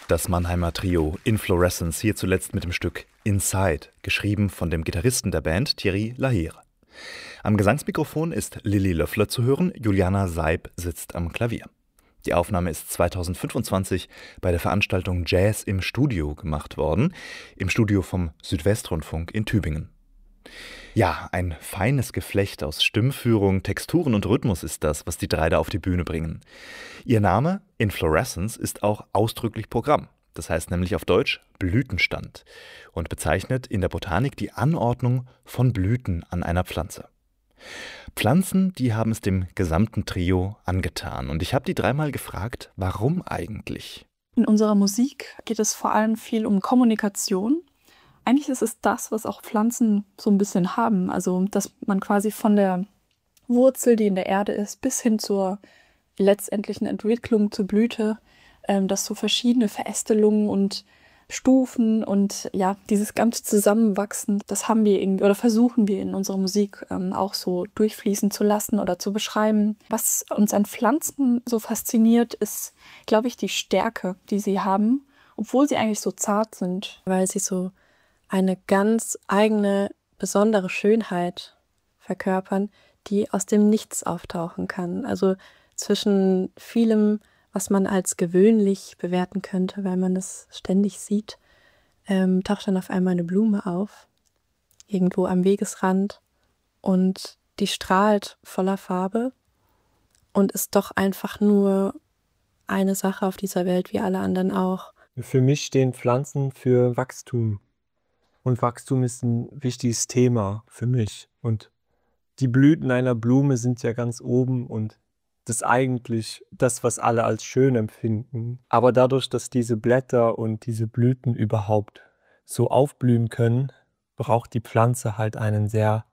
Das Mannheimer Trio Inflorescence, hier zuletzt mit dem Stück Inside, geschrieben von dem Gitarristen der Band Thierry Lahire. Am Gesangsmikrofon ist Lilly Loeffler zu hören, Juliana Seib sitzt am Klavier. Die Aufnahme ist 2025 bei der Veranstaltung Jazz im Studio gemacht worden, im Studio vom Südwestrundfunk in Tübingen. Ja, ein feines Geflecht aus Stimmführung, Texturen und Rhythmus ist das, was die drei da auf die Bühne bringen. Ihr Name, Inflorescence, ist auch ausdrücklich Programm. Das heißt nämlich auf Deutsch Blütenstand und bezeichnet in der Botanik die Anordnung von Blüten an einer Pflanze. Pflanzen, die haben es dem gesamten Trio angetan. Und ich habe die dreimal gefragt, warum eigentlich? In unserer Musik geht es vor allem viel um Kommunikation. Eigentlich ist es das, was auch Pflanzen so ein bisschen haben. Also, dass man quasi von der Wurzel, die in der Erde ist, bis hin zur letztendlichen Entwicklung zur Blüte, dass so verschiedene Verästelungen und Stufen und ja, dieses ganze Zusammenwachsen, das haben wir irgendwie oder versuchen wir in unserer Musik auch so durchfließen zu lassen oder zu beschreiben. Was uns an Pflanzen so fasziniert, ist, glaube ich, die Stärke, die sie haben, obwohl sie eigentlich so zart sind. Weil sie so eine ganz eigene, besondere Schönheit verkörpern, die aus dem Nichts auftauchen kann. Also zwischen vielem, was man als gewöhnlich bewerten könnte, weil man es ständig sieht, taucht dann auf einmal eine Blume auf, irgendwo am Wegesrand, und die strahlt voller Farbe und ist doch einfach nur eine Sache auf dieser Welt, wie alle anderen auch. Für mich stehen Pflanzen für Wachstum. Und Wachstum ist ein wichtiges Thema für mich. Und die Blüten einer Blume sind ja ganz oben und das ist eigentlich das, was alle als schön empfinden. Aber dadurch, dass diese Blätter und diese Blüten überhaupt so aufblühen können, braucht die Pflanze halt einen sehr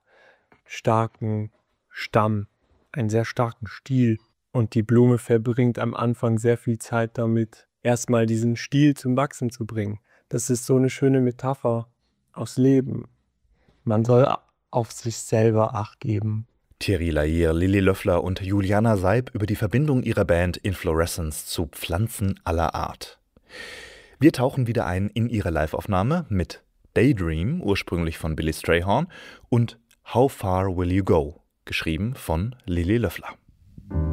starken Stamm, einen sehr starken Stiel. Und die Blume verbringt am Anfang sehr viel Zeit damit, erstmal diesen Stiel zum Wachsen zu bringen. Das ist so eine schöne Metapher aus Leben. Man soll auf sich selber Acht geben. Thierry Lahire, Lilly Loeffler und Juliana Seib über die Verbindung ihrer Band Inflorescence zu Pflanzen aller Art. Wir tauchen wieder ein in ihre Liveaufnahme mit Daydream, ursprünglich von Billy Strayhorn, und How Far Will You Go, geschrieben von Lilly Loeffler.